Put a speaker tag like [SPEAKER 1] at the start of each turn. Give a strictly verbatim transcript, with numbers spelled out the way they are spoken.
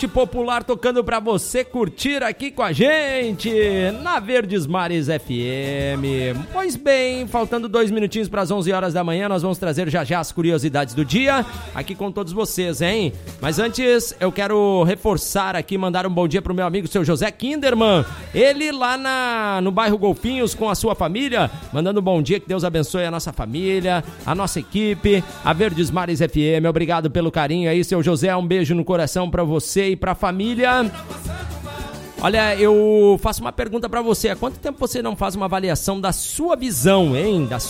[SPEAKER 1] Popular tocando pra você curtir aqui com a gente na Verdes Mares F M. Pois bem, faltando dois minutinhos para as onze horas da manhã, nós vamos trazer já já as curiosidades do dia aqui com todos vocês, hein? Mas antes, eu quero reforçar aqui, mandar um bom dia pro meu amigo, seu José Kinderman. Ele lá na, no bairro Golfinhos com a sua família, mandando um bom dia, que Deus abençoe a nossa família, a nossa equipe, a Verdes Mares F M. Obrigado pelo carinho aí, seu José, um beijo no coração pra você e pra família. Olha, eu faço uma pergunta pra você. Há quanto tempo você não faz uma avaliação da sua visão, hein? Da